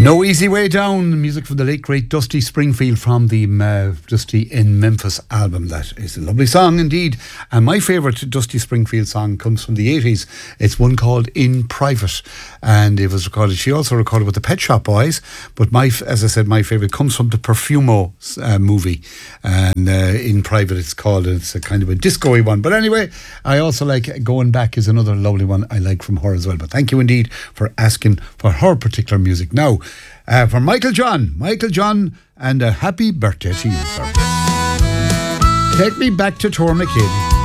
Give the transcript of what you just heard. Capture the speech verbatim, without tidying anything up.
No Easy Way Down, music from the late great Dusty Springfield from the uh, Dusty in Memphis album. That is a lovely song indeed. And my favourite Dusty Springfield song comes from the eighties. It's one called In Private, and it was recorded, she also recorded with the Pet Shop Boys, but my, as I said, my favourite comes from the Perfumo uh, movie, and uh, In Private it's called. It's a kind of a disco-y one, but anyway, I also like Going Back is another lovely one I like from her as well. But thank you indeed for asking for her particular music. Now, Uh, for Michael John, Michael John, and a happy birthday to you, sir. Take me back to Tormakid.